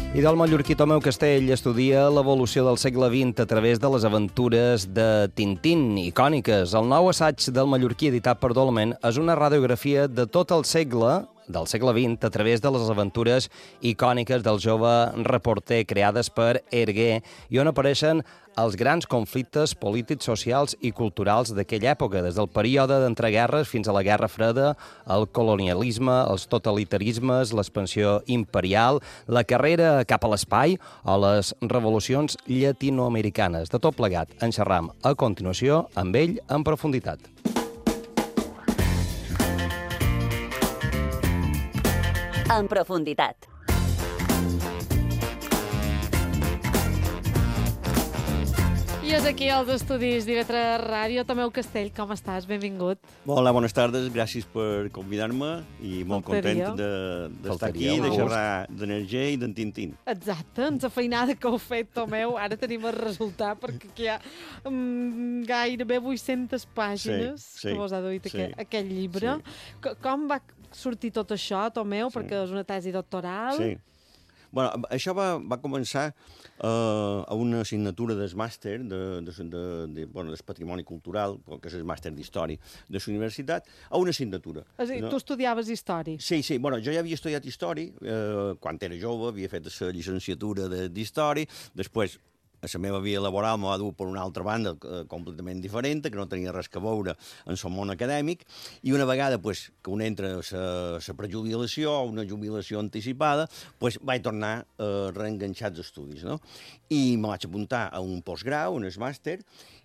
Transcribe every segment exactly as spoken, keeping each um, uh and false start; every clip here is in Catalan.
I del mallorquí Tomeu Castell estudia l'evolució del segle vint a través de les aventures de Tintín, icòniques. El nou assaig del mallorquí editat per Dolmen és una radiografia de tot el segle del segle vint a través de les aventures icòniques del jove reporter creades per Hergé i on apareixen els grans conflictes polítics, socials i culturals d'aquella època, des del període d'entreguerres fins a la Guerra Freda, el colonialisme, els totalitarismes, l'expansió imperial, la carrera cap a l'espai o les revolucions llatinoamericanes. De tot plegat, en xerram a continuació amb ell en profunditat. En profunditat. I és aquí als estudis d'I V tres Ràdio. Tomeu Castell, com estàs? Benvingut. Hola, bones tardes, gràcies per convidar-me i molt content d'estar aquí, de xerrar d'Energia i d'en Tintín. Exacte, ens ha feinada que heu fet, Tomeu. Ara tenim el resultat, perquè aquí hi ha um, gairebé vuit-centes pàgines sí, sí, que vos ha duit sí, aquest, aquest llibre. Sí. Com va sortir tot això, Tomeu? Sí. Perquè és una tesi doctoral. Sí. Bueno, això va, va començar uh, a una assignatura del màster de, de, de, de, bueno, del patrimoni cultural, que és el màster d'història de la universitat, a una assignatura. És a dir, no? Tu estudiaves història? Sí, sí. Bueno, jo ja havia estudiat història eh, quan era jove, havia fet la llicenciatura d'història, després a la meva vida laboral m'ho va dur per una altra banda eh, completament diferent, que no tenia res a veure en el món acadèmic, i una vegada pues, que un entra a la prejubilació o una jubilació anticipada, pues, vaig tornar a eh, reenganxar els estudis. No? I me vaig apuntar a un postgrau, un màster,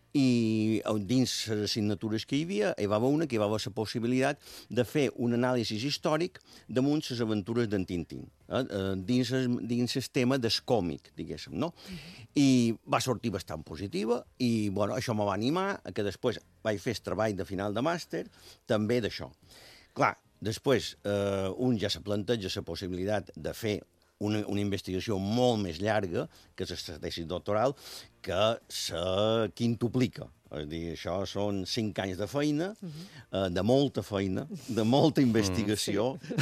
i dins les assignatures que hi havia, hi va haver una que hi va haver la possibilitat de fer un anàlisi històric damunt les aventures d'en Tintín, eh? dins, el, dins el tema del còmic, diguéssim, no? I va sortir bastant positiva i, bueno, això me va animar a que després vaig fer el treball de final de màster també d'això. Clar, després eh, un ja se planteja la possibilitat de fer Una, una investigació molt més llarga, que és la tesi doctoral, que se quintuplica. És a dir, això són cinc anys de feina, uh -huh. eh, de molta feina, de molta investigació, sí.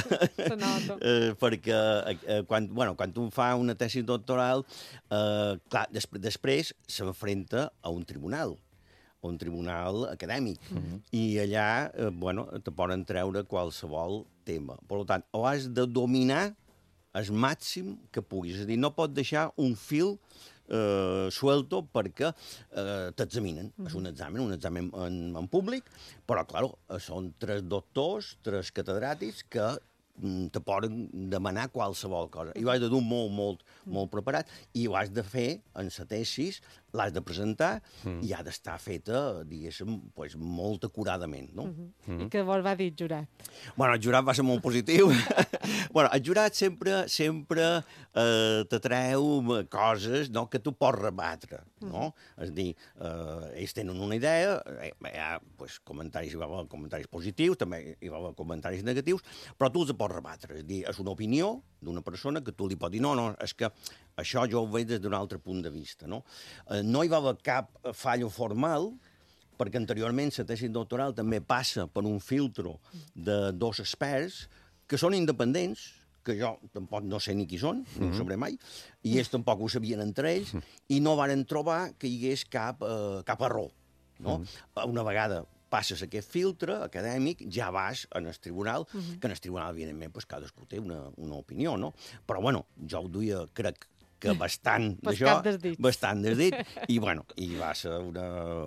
eh, perquè eh, quan, bueno, quan un fa una tesi doctoral, eh, clar, després, després s'enfrenta a un tribunal, un tribunal acadèmic, uh-huh. i allà eh, bueno, te poden treure qualsevol tema. Per tant, o has de dominar el màxim que puguis. És a dir, no pots deixar un fil eh, suelto perquè eh, t'examinen. Mm-hmm. És un examen, un examen en, en públic, però, clar, són tres doctors, tres catedràtics que mm, te poden demanar qualsevol cosa. I ho has de dur molt, molt, molt preparat i ho has de fer en la tesis, l'has de presentar mm. i ha d'estar feta, diguéssim, pues, molt acuradament, no? Mm-hmm. Mm-hmm. I què vos va dir el jurat? Bueno, el jurat va ser molt positiu. Bueno, el jurat sempre sempre eh, t'atreu coses, no?, que tu pots rebatre, no? Mm. És a dir, eh, ells tenen una idea, hi ha pues, comentaris, hi va haver comentaris positius, també hi va haver comentaris negatius, però tu els pots rebatre. És a dir, és una opinió d'una persona que tu li pots dir, no, no, és que això jo ho veig des d'un altre punt de vista, no? Eh, no hi va haver cap fallo formal, perquè anteriorment la tesi doctoral també passa per un filtro de dos experts que són independents, que jo tampoc no sé ni qui són, no ho sabré mai, i ells tampoc ho sabien entre ells, i no varen trobar que hi hagués cap, eh, cap error. No? Una vegada passes aquest filtre acadèmic, ja vas en el tribunal, que en el tribunal, evidentment, pues, cadascú té una, una opinió, no? Però, bueno, jo ho duia, crec, que bastant d'això, bastant des dit, i, bueno, i va ser una...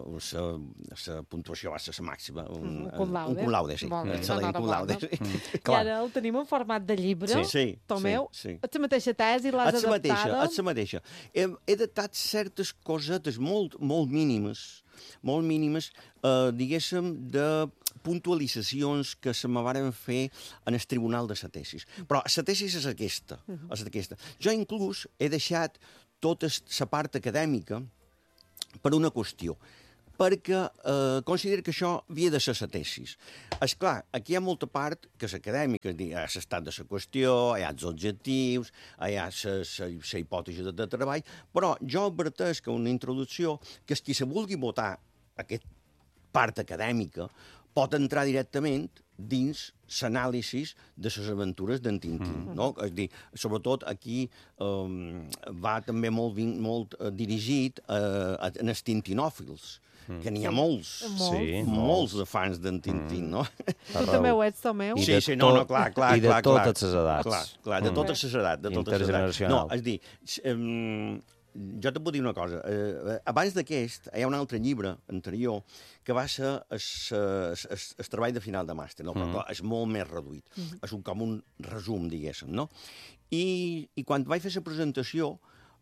La puntuació va ser la màxima. Un, un cum laude. Un cum laude, sí. Excel·lent, cum laude. I ara el tenim en format de llibre, sí, sí, Tomeu. Sí, sí. És la mateixa tesi, l'has adaptada? És la mateixa. He, he adaptat certes cosetes molt, molt mínimes, molt mínimes, eh, diguéssim, de puntualitzacions que se me varen fer en el tribunal de la tesis. Però la tesis és aquesta, és aquesta. Jo inclús he deixat tota la part acadèmica per una qüestió, perquè eh, considero que això havia de ser la tesis. Esclar, aquí hi ha molta part que és acadèmica, és a dir, hi ha l'estat de la qüestió, hi ha els objectius, hi ha la hipòtesi de, de treball, però jo adverteix que una introducció, que és qui se vulgui votar aquesta part acadèmica, pot entrar directament dins l'anàlisi de les aventures d'en Tintín. Mm. No? És a dir, sobretot aquí um, va també molt, molt uh, dirigit uh, a, a els tintinòfils, mm. que n'hi ha molts, Molts. Sí, molts de fans d'en Tintín, Mm. no? Tu també ho ets, Tomeu? I Sí, de sí, no, no, tot- clar, clar, i de clar, clar. totes les edats. Clar, clar, de Mm. totes les edats, de totes les edats. Intergeneracional. No, és a dir, s- um, jo te puc dir una cosa. Eh, abans d'aquest, hi ha un altre llibre anterior que va ser el, el, el, el treball de final de màster, no? Però Mm. clar, és molt més reduït. És un, com un resum, diguéssim, no? I, i quan vaig fer la presentació,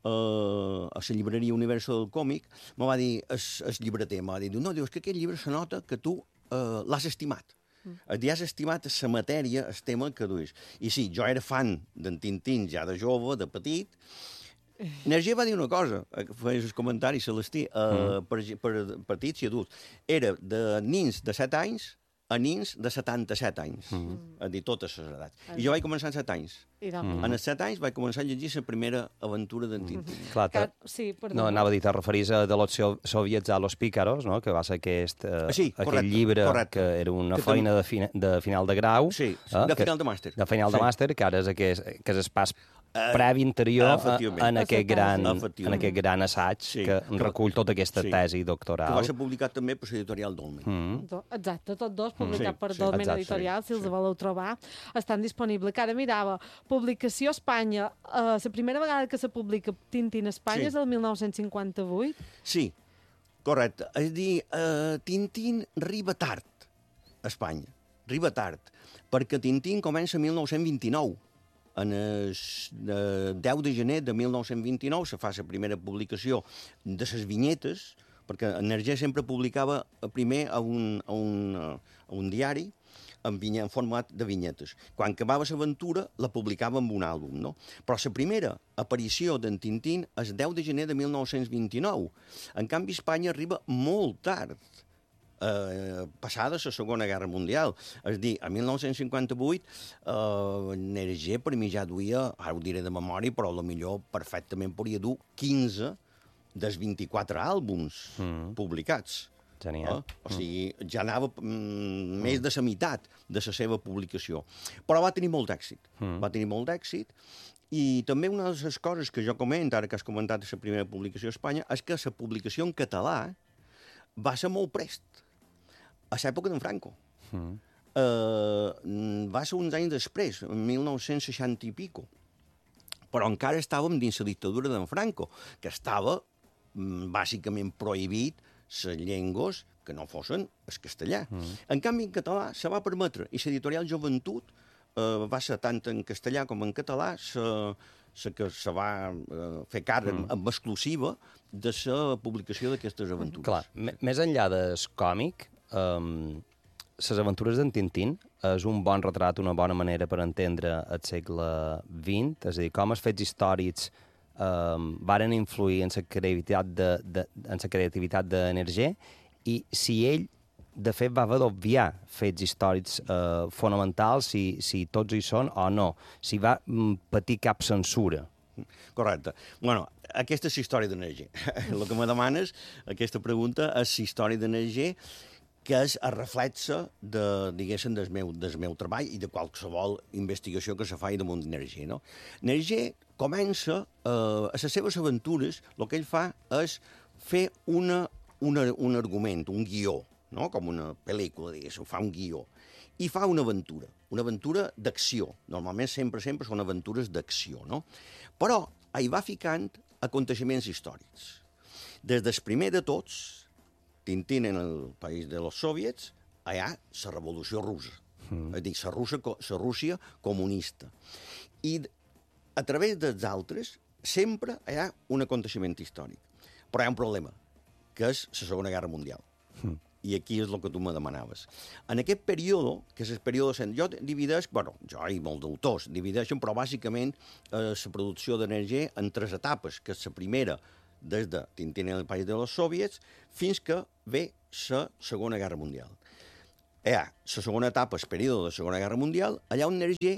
Uh, a la llibreria Universo del Còmic, me va dir el, el llibreter, me va dir, no, dius que aquest llibre se nota que tu uh, l'has estimat. Mm. Ja has estimat la matèria, el tema que duis. I sí, jo era fan d'en Tintín ja de jove, de petit. Energia va dir una cosa, eh, que feies els comentaris, Celestí, uh, mm. per, per petits i adults. Era de nins de set anys a nins de setanta-set anys, mm. a dir, totes les edats. I jo vaig començar amb set anys. I de... Mm. En els set anys vaig començar a llegir la primera aventura d'en Tintín. Mm. Clar, Que... te- Sí, perdó. no, anava a dir, te referís a de los so- soviets a los pícaros, no? Que va ser aquest, eh, Ah, sí, aquell correcte, llibre correcte. que era una Que feina de, fina, de final de grau. Sí, eh, de que- final de màster. De final de Sí. màster, que ara és aquest, que és el pas Eh, previ interior a- efectivament. en aquest gran, Efectivament. en aquest gran assaig Sí. que recull tota aquesta Sí. tesi Que doctoral. va ser publicat també per l'editorial Dolmen. Mm. Do- Exacte, tots dos, publicat Sí, per sí. Dolmen Exacte, Editorial, si els sí. voleu trobar, estan disponibles. Que ara mirava, publicació a Espanya, eh, la primera vegada que se publica Tintín a Espanya Sí. és el mil nou-cents cinquanta-vuit. Sí, correcte. És a dir, uh, Tintín arriba tard a Espanya. Arriba tard. Perquè Tintín comença el mil nou-cents vint-i-nou. En el eh, deu de gener de mil nou-cents vint-i-nou se fa la primera publicació de les vinyetes, perquè Energia sempre publicava primer a un, a un, a un diari en, vinya, en format de vinyetes. Quan acabava l'aventura, la publicava amb un àlbum, no? Però la primera aparició d'en Tintín és el deu de gener de mil nou-cents vint-i-nou. En canvi, Espanya arriba molt tard, eh, passada la Segona Guerra Mundial. És a dir, a mil nou-cents cinquanta-vuit, eh, Energia per mi ja duia, ara ho diré de memòria, però potser perfectament podria dur quinze dels vint-i-quatre àlbums Mm. publicats. Genial. Eh? O sigui, ja anava mm, més de la meitat de la seva publicació. Però va tenir molt d'èxit. Mm. Va tenir molt d'èxit. I també una de les coses que jo comento, ara que has comentat la primera publicació a Espanya, és que la publicació en català va ser molt prest. A l'època d'en Franco. Mm. Uh, va ser uns anys després, en mil nou-cents seixanta i pico. Però encara estàvem dins la dictadura d'en Franco, que estava mm, bàsicament prohibit les llengües que no fossin el castellà. Mm. En canvi, en català se va permetre, i l'editorial Joventut eh, va ser tant en castellà com en català la que se va eh, fer càrrec mm. amb exclusiva de la publicació d'aquestes aventures. Clar, m- més enllà del còmic, um, les aventures d'en Tintín és un bon retrat, una bona manera per entendre el segle vint, és a dir, com els fets històrics um, varen influir en la creativitat de, de, en la creativitat d'Energia i si ell, de fet, va haver d'obviar fets històrics uh, fonamentals, si, si tots hi són o no, si va mm, patir cap censura. Correcte. Bueno, aquesta és la història d'Energia. El que me demanes, aquesta pregunta, és la història d'Energia, que és el reflexe de, diguéssim, del meu, del meu treball i de qualsevol investigació que se faci damunt d'Energia, no? Energia comença, eh, a les seves aventures, el que ell fa és fer una, una, un argument, un guió, no? Com una pel·lícula, diguéssim, fa un guió, i fa una aventura, una aventura d'acció. Normalment sempre, sempre són aventures d'acció, no? Però hi va ficant aconteixements històrics. Des del primer de tots, Tintín en el país de los soviets, hi ha la revolució russa, mm. és a dir, la Rússia, la Rússia comunista. I a través dels altres sempre hi ha un aconteixement històric. Però hi ha un problema, que és la Segona Guerra Mundial. Mm. I aquí és el que tu me demanaves. En aquest període, que és el període... Jo divideix, bueno, jo i molts d'autors divideixen, però bàsicament eh, la producció d'Energia en tres etapes, que és la primera, des de Tintín en el país de los soviets, fins que ve la Segona Guerra Mundial. Hi ha la segona etapa, el període de la Segona Guerra Mundial, allà on Energia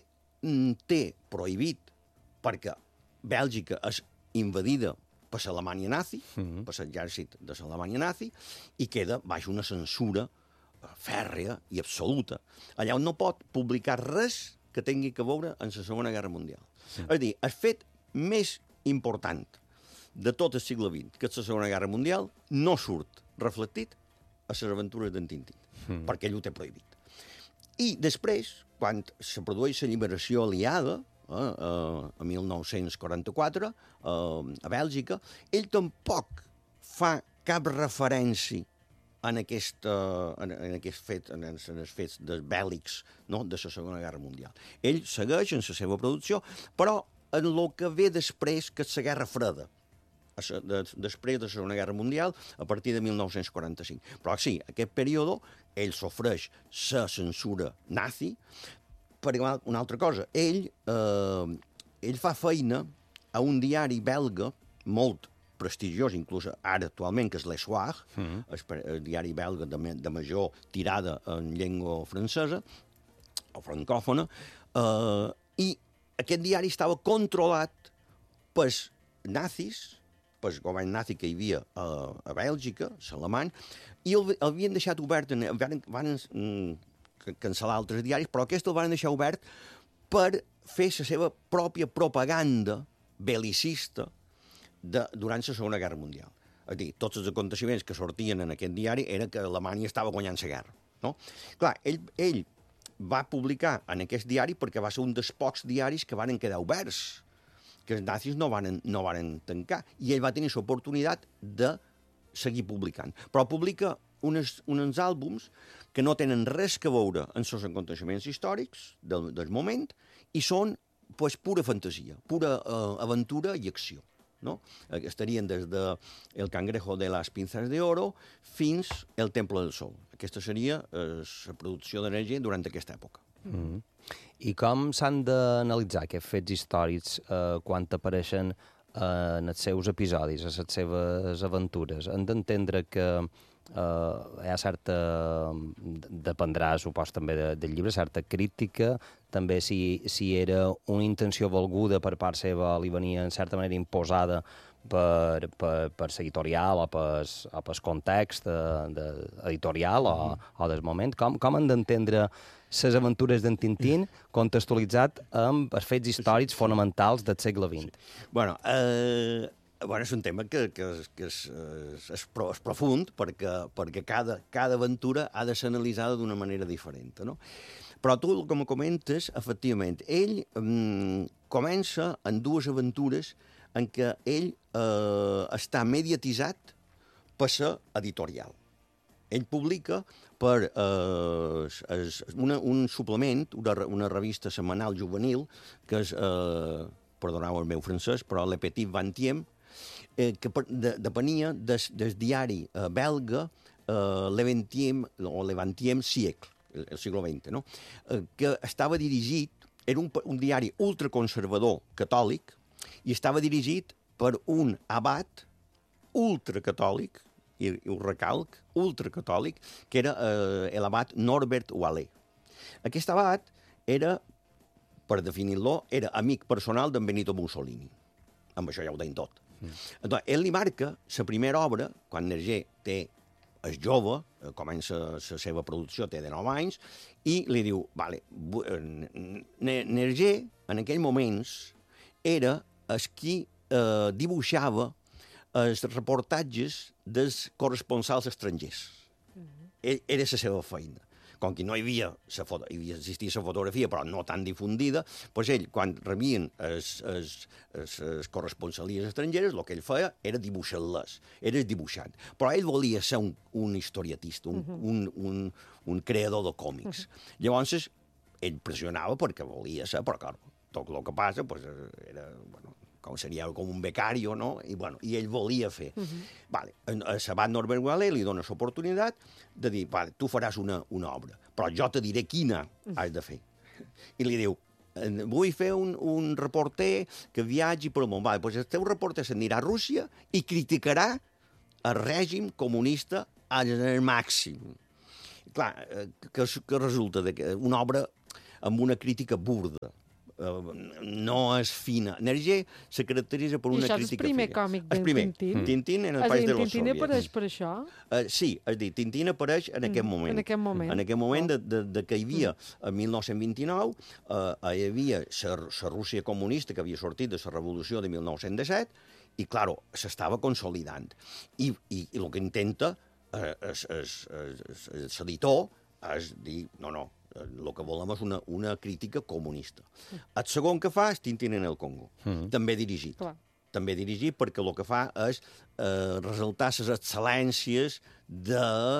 té prohibit, perquè Bèlgica és invadida per l'Alemanya nazi, mm -hmm. per l'exèrcit de l'Alemanya nazi, i queda baix una censura fèrrea i absoluta, allà on no pot publicar res que tingui que veure amb la Segona Guerra Mundial. Sí. És a dir, el fet més important de tot el segle vint, que és la Segona Guerra Mundial, no surt reflectit a les aventures d'en Tintín, mm. perquè ell ho té prohibit. I després, quan se produeix l'alliberació aliada, eh, eh, a mil nou-cents quaranta-quatre, eh, a Bèlgica, ell tampoc fa cap referència en, aquesta, en, en aquest fet, en, en els fets de bèl·lics, no?, de la Segona Guerra Mundial. Ell segueix en la seva producció, però en el que ve després, que és la Guerra Freda, de, després de la Segona Guerra Mundial, a partir de mil nou-cents quaranta-cinc. Però sí, aquest període, ell sofreix la censura nazi, per una altra cosa. Ell, eh, ell fa feina a un diari belga molt prestigiós, inclús ara actualment, que és Le Soir, mm. el, el diari belga de, de major tirada en llengua francesa, o francòfona, eh, i aquest diari estava controlat pels nazis, pel govern nazi que hi havia a, a Bèlgica, l'alemany, i el, el havien deixat obert, van, van mm, cancel·lar altres diaris, però aquest el van deixar obert per fer la seva pròpia propaganda belicista de, durant la Segona Guerra Mundial. És a dir, tots els aconteciments que sortien en aquest diari era que Alemanya estava guanyant la guerra. No? Clar, ell, ell va publicar en aquest diari perquè va ser un dels pocs diaris que van quedar oberts, que els nazis no van, no van tancar, i ell va tenir l'oportunitat de seguir publicant. Però publica unes, uns àlbums que no tenen res que veure amb els aconteciments històrics del, del moment i són pues, pura fantasia, pura uh, aventura i acció. No? Estarien des de El cangrejo de las pinzas de oro fins El templo del sol. Aquesta seria eh, la producció d'energia durant aquesta època. Mm. I com s'han d'analitzar aquests fets històrics eh, quan apareixen eh, en els seus episodis, a les seves aventures? Hem d'entendre que Uh, hi ha certa, dependrà, supos, també de, del llibre, certa crítica, també si, si era una intenció volguda per part seva, li venia en certa manera imposada per, per, per l'editorial o per, o per context de, de, editorial o, o del moment. Com, com han d'entendre les aventures d'en Tintín contextualitzat amb els fets històrics fonamentals del segle vint? Sí. Bueno, eh... Bueno, és un tema que, que, que és, és, és, pro, és profund perquè, perquè cada, cada aventura ha de ser analitzada d'una manera diferent. No? Però tu, com comentes, efectivament, ell mm, comença en dues aventures en què ell eh, està mediatitzat per ser editorial. Ell publica per eh, es, una, un suplement, una, una revista setmanal juvenil, que és, eh, perdoneu el meu francès, però Le Petit Vingtième, Eh, que de, depenia des, del diari eh, belga eh, Le Vingtième o Le Vingtième siècle, el, el segle vint, no? eh, que estava dirigit, era un, un diari ultraconservador catòlic, i estava dirigit per un abat ultracatòlic, i, i ho recalc, ultracatòlic, que era eh, l'abat Norbert Wallet. Aquest abat era, per definir-lo, era amic personal d'en Benito Mussolini. Amb això ja ho deien tot. Mm. Ell li marca la primera obra, quan Nerger té, és jove, comença la seva producció, té de nou anys, i li diu, vale, Nerger, en aquells moments, era el qui eh, dibuixava els reportatges dels corresponsals estrangers. Mm-hmm. Era la seva feina. Com que no hi havia, la foto, hi havia existit la fotografia, però no tan difundida, doncs ell, quan rebien les corresponsalies estrangeres, el que ell feia era dibuixar-les, era dibuixant. Però ell volia ser un, un historiatista, un, uh-huh. un, un, un creador de còmics. Uh-huh. Llavors, ell pressionava perquè volia ser, però, clar, tot el que passa pues, era, bueno, com seria com un becario, no? I, bueno, i ell volia fer. Uh-huh. Vale. A Sabat Norbert Wallet li dona l'oportunitat de dir, vale, tu faràs una, una obra, però jo te diré quina has de fer. I li diu, vull fer un, un reporter que viatgi pel món. Vale, doncs el teu reporter s'anirà a Rússia i criticarà el règim comunista al màxim. Clar, que, que resulta de una obra amb una crítica burda, no és fina. Hergé se caracteritza per una I això és el crítica primer fina. còmic El de primer. Tintín? Tintín en el És a País dir, de los Tintín Soviets. apareix per això? Uh, sí, és a dir, Tintín apareix en aquest moment. En aquest moment. En aquest moment de, de, de que hi havia, en mil nou-cents vint-i-nou, uh, hi havia la Rússia comunista que havia sortit de la revolució de mil nou-cents disset i, claro, s'estava consolidant. I, i, i el que intenta l'editor és dir, no, no, el que volem és una, una crítica comunista. El segon que fa és Tintín en el Congo, mm. també dirigit. Clar. També dirigit perquè el que fa és eh, resaltar les excel·lències de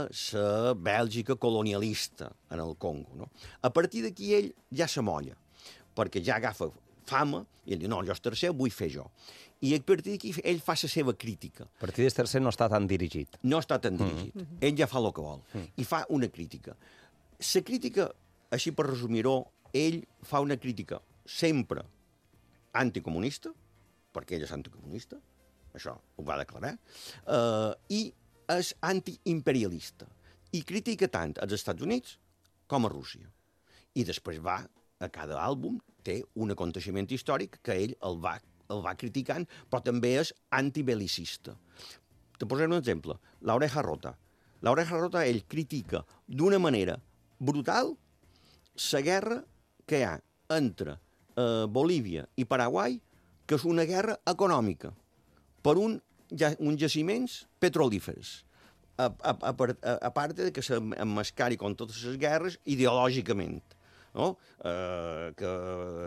la Bèlgica colonialista en el Congo. No? A partir d'aquí ell ja se molla, perquè ja agafa fama i ell diu, no, jo és tercer, vull fer jo. I a partir d'aquí ell fa la seva crítica. A partir del tercer no està tan dirigit. No està tan dirigit. Mm. Ell ja fa el que vol. Mm. I fa una crítica. La crítica, així per resumir-ho, ell fa una crítica sempre anticomunista, perquè ell és anticomunista, això ho va declarar, eh, i és antiimperialista. I critica tant als Estats Units com a Rússia. I després va, a cada àlbum, té un aconteixement històric que ell el va, el va criticant, però també és antibelicista. Te posaré un exemple. La Oreja Rota. La Oreja Rota ell critica d'una manera brutal la guerra que hi ha entre eh, Bolívia i Paraguai, que és una guerra econòmica, per un, ja, uns jaciments petrolífers, a, a, a, a, a part de que s'emmascari com totes les guerres ideològicament. No? Eh, que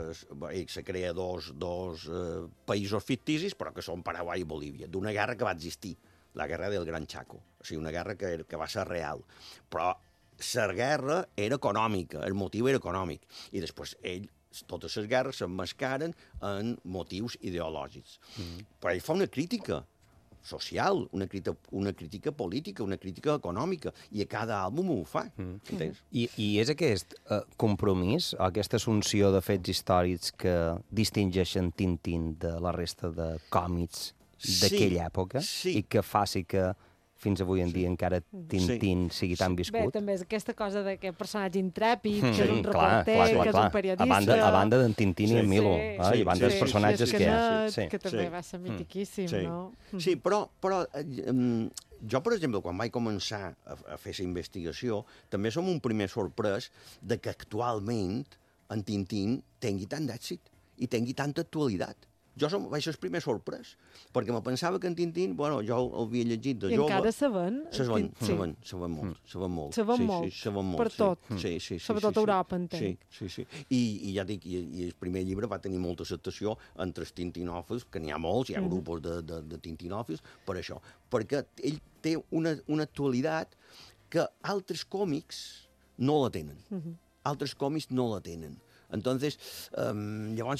bé, se crea dos, dos eh, països ficticis, però que són Paraguai i Bolívia, d'una guerra que va existir, la guerra del Gran Chaco, o sigui, una guerra que, que va ser real. Però la guerra era econòmica, el motiu era econòmic, i després ell, totes les guerres s'emmascaren en motius ideològics. Mm. Però ell fa una crítica social, una crítica, una crítica política, una crítica econòmica, i a cada àlbum ho fa, mm. entens? I, I és aquest uh, compromís, aquesta assumpció de fets històrics que distingeixen Tintín de la resta de còmics d'aquella sí, època sí. i que faci que fins avui en dia encara Tintín sí. sigui tan viscut. Bé, també és aquesta cosa d'aquest personatge intrèpid, mm. que és un clar, reporter, clar, clar, que és clar. un periodista... A banda, a banda d'en Tintín sí, i en Milo, sí, eh? sí, i a banda sí, dels personatges sí, que hi ha. Sí, que també sí. va ser mitiquíssim, sí. no? Sí, però, però eh, jo, per exemple, quan vaig començar a, a fer la investigació, també som un primer sorprès de que actualment en Tintín tingui tant d'èxit i tingui tanta actualitat. Jo som, vaig ser el primer sorprès, perquè me pensava que en Tintín, bueno, jo el havia llegit de I jove... I encara saben? Saben, sí. saben, saben molt, saben molt. Saben sí, molt, sí, saben molt, per tot. Sí, sí, sí, Sobretot sí, sí, Europa, entenc. Sí, sí, sí. I, i ja dic, i, i el primer llibre va tenir molta acceptació entre els tintinòfils, que n'hi ha molts, hi ha grups de, de, de tintinòfils, per això. Perquè ell té una, una actualitat que altres còmics no la tenen. Uh -huh. Altres còmics no la tenen. Entonces, um, llavors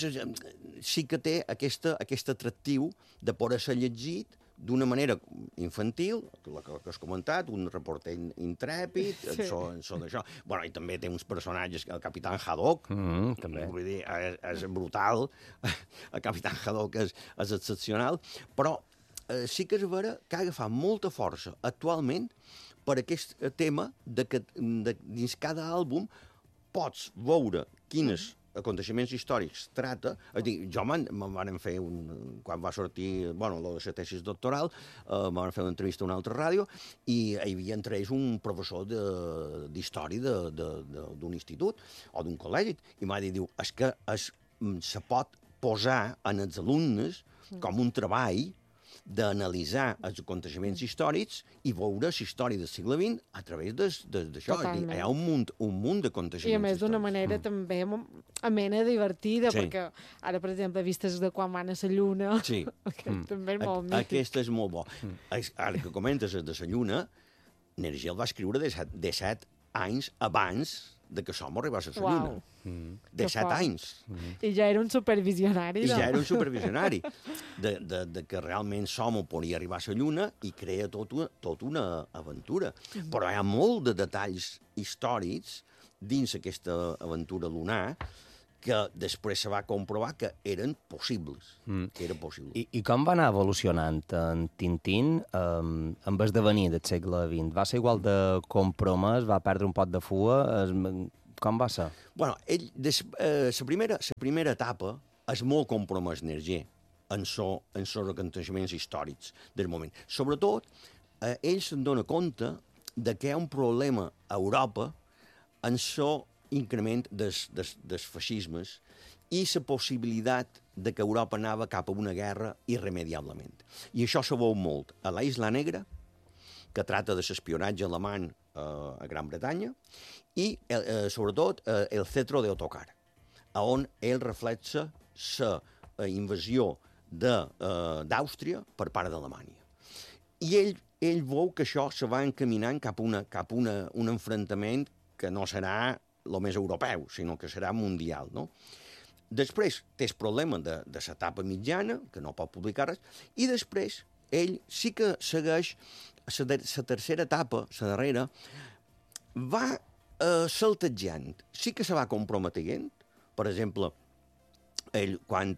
sí que té aquesta, aquest atractiu de poder ser llegit d'una manera infantil, la que, que has comentat, un reporter intrèpid, sí. són, són això. Bueno, i també té uns personatges, el Capitán Haddock, mm -hmm, també. Vull dir, és, és brutal, el Capitán Haddock és, és excepcional, però eh, sí que és vera que ha agafat molta força actualment per aquest tema de que de, dins cada àlbum pots veure quins aconteixements històrics trata. És dir, jo me'n van fer, un, quan va sortir bueno, la seva tesi doctoral, eh, van fer una entrevista a una altra ràdio i hi havia entre ells un professor d'història d'un institut o d'un col·legi i m'ha dit, diu, és que es, se pot posar en els alumnes com un treball d'analitzar els aconteixements històrics i veure la història del segle vint a través d'això. Hi ha un munt, un munt d'aconteixements I a més d'una històrics. manera mm. també amena, divertida, sí. perquè ara, per exemple, vistes de quan van a la Lluna, sí. mm. també és molt a, mític. Aquesta és molt bo. Mm. Ara que comentes de la Lluna, Hergé el va escriure de set, de set anys abans de que som arribés a la Uau. Lluna. Mm. De set anys. Mm. I ja era un supervisionari. I no? ja era un supervisionari. De, de, de que realment som podia arribar a la Lluna i crea tot una, tot una aventura. Mm. Però hi ha molt de detalls històrics dins aquesta aventura lunar que després se va comprovar que eren possibles. Mm. Que era possible. I, I com va anar evolucionant en Tintín um, amb esdevenir del segle vint? Va ser igual de compromès? Va perdre un pot de fua? Es, com va ser? Bueno, ell, des, eh, la, primera, la primera etapa és molt compromès energia en so, en sos aconteixements històrics del moment. Sobretot, eh, ell se'n dona compte de que hi ha un problema a Europa en so increment dels, dels, dels feixismes i la possibilitat de que Europa anava cap a una guerra irremediablement. I això se veu molt a la Isla Negra, que trata de l'espionatge alemany eh, a Gran Bretanya, i eh, sobretot eh, el Cetro de Ottokar, on ell reflexa la invasió d'Àustria eh, per part d'Alemanya. I ell, ell veu que això se va encaminant cap a, una, cap a una, un enfrontament que no serà el més europeu, sinó que serà mundial, no? Després té el problema de, de l'etapa mitjana, que no pot publicar res, i després ell sí que segueix la tercera etapa, la darrera, va eh, saltejant. Sí que se va comprometent. Per exemple, ell, quan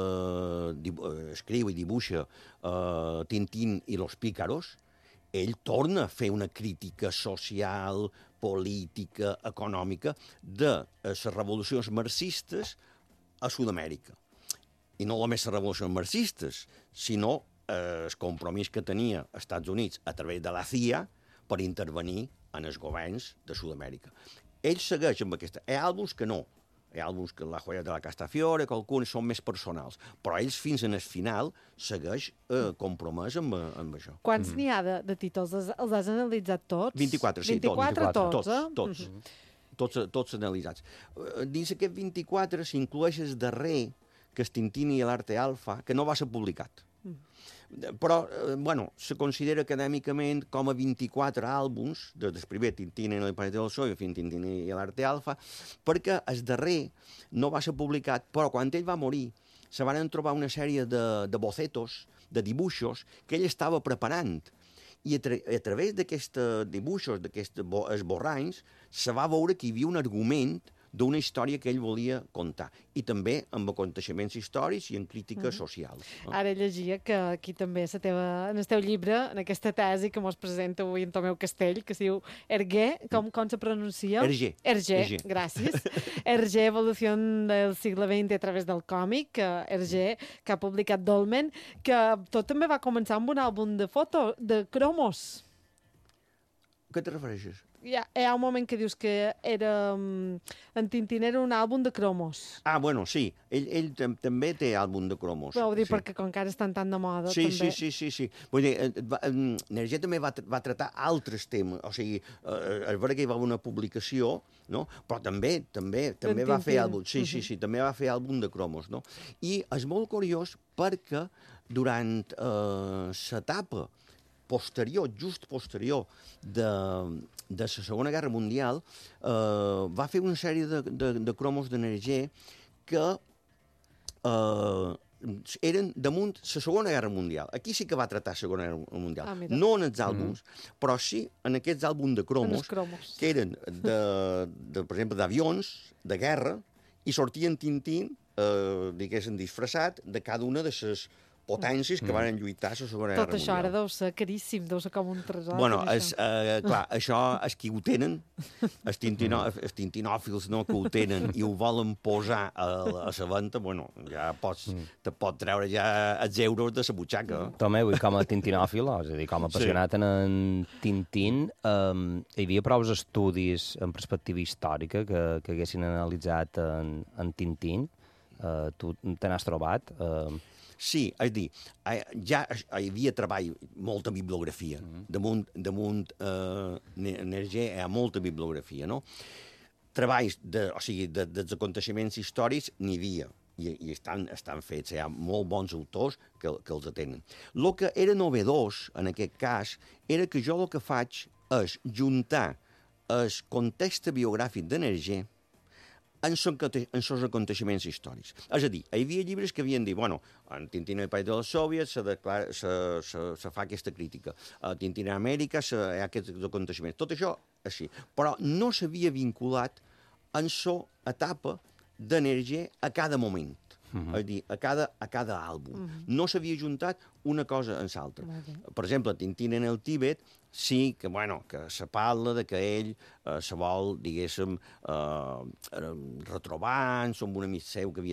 eh, escriu i dibuixa eh, Tintín i los pícaros, ell torna a fer una crítica social, política, econòmica de les revolucions marxistes a Sud-amèrica. I no només les revolucions marxistes, sinó eh, el compromís que tenia els Estats Units a través de la C I A per intervenir en els governs de Sud-amèrica. Ell segueix amb aquesta... Hi ha àlbums que no. Hi ha àlbums que La joia de la Castafiore, que alguns són més personals, però ells fins en el final segueix eh, compromès amb, amb això. Quants mm. n'hi ha de, de títols? Els, els has analitzat tots? vint-i-quatre, sí, vint-i-quatre tots. tots, eh? Tots, tots. Mm -hmm. Tots, tots analitzats. Dins aquest vint-i-quatre s'inclueix el darrer, que és Tintín i l'Arte Alfa, que no va ser publicat. Mm. Però, eh, bueno, se considera acadèmicament com a vint-i-quatre àlbums, des del primer Tintín en el planeta del Sol i fins Tintín i l'Arte Alfa, perquè el darrer no va ser publicat, però quan ell va morir se van trobar una sèrie de, de bocetos, de dibuixos, que ell estava preparant. I a, tra a través d'aquests dibuixos, d'aquests esborranys, se va veure que hi havia un argument d'una història que ell volia contar. I també amb aconteixements històrics i en crítica mm. social. No? Ara llegia que aquí també la teva, en el teu llibre, en aquesta tesi que mos presenta avui en Tomeu Castell, que es diu Hergé, com, com se pronuncia? Hergé. Hergé, Hergé. Gràcies. Hergé, evolució del segle vint a través del còmic, Hergé, que ha publicat Dolmen, que tot també va començar amb un àlbum de fotos, de cromos. A què te refereixes? Hi ha, hi ha un moment que dius que era, en Tintín era un àlbum de cromos. Ah, bueno, sí. Ell, ell tam també té àlbum de cromos. Però ho dic sí. perquè com que ara estan tan de moda, sí, també. Sí, sí, sí, sí. Vull dir, Nergé també va, va tratar altres temes. O sigui, eh, és vera que hi va haver una publicació, no? Però també també també va fer àlbum. Sí, sí, sí, també va fer àlbum de cromos, no? I és molt curiós perquè durant eh, l'etapa posterior, just posterior de, de la Segona Guerra Mundial, eh, va fer una sèrie de, de, de cromos d'Hergé que eh, eren damunt la Segona Guerra Mundial. Aquí sí que va tratar la Segona Guerra Mundial. Ah, no en els àlbums, mm. però sí en aquests àlbums de cromos, cromos. que eren, de, de, per exemple, d'avions, de guerra, i sortien Tintín, eh, diguéssim, disfressat de cada una de les potències que mm. van lluitar a la Segona Guerra Mundial. Tot això ara deu ser caríssim, deu ser com un tresor. Bueno, és, eh, clar, això és qui ho tenen, els, tintinò, els tintinòfils no, que ho tenen i ho volen posar a, a la venda, bueno, ja pots, te pot treure ja els euros de la butxaca. Tomeu, i com a tintinòfil, és a dir, com a apassionat sí. en Tintín, um, hi havia prou estudis en perspectiva històrica que, que haguessin analitzat en, en Tintín? Uh, tu te n'has trobat? Uh... Sí, és a dir, ja hi havia treball, molta bibliografia. Mm -hmm. Damunt, damunt eh, Hergé hi ha molta bibliografia, no? Treballs, de, o sigui, de, dels aconteixements històrics n'hi havia, i, i estan, estan fets. Hi ha molt bons autors que, que els atenen. El que era novedós, en aquest cas, era que jo el que faig és juntar el context biogràfic d'Hergé en els aconteixements històrics. És a dir, hi havia llibres que havien dit, bueno, en Tintín i el País dels Soviets se, declara, se, se, se fa aquesta crítica, a Tintín a Amèrica se, hi ha aquests aconteixements. Tot això, així. Però no s'havia vinculat en la etapa d'Hergé a cada moment. Uh -huh. És a dir, a cada, a cada àlbum. Uh -huh. No s'havia juntat una cosa en l'altra. Per exemple, Tintín en el Tíbet sí que, bueno, que se parla de que ell eh, se vol, diguéssim, eh, retrobar amb un amic seu que havia